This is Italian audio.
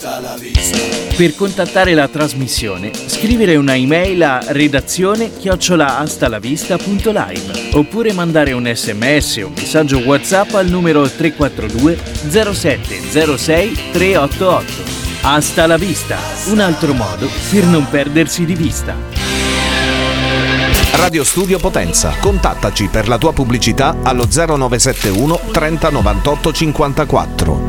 Per contattare la trasmissione, scrivere una email a redazione@astalavista.live oppure mandare un SMS o un messaggio WhatsApp al numero 342 07 06 388. Hasta la vista, un altro modo per non perdersi di vista. Radio Studio Potenza. Contattaci per la tua pubblicità allo 0971 30 98 54.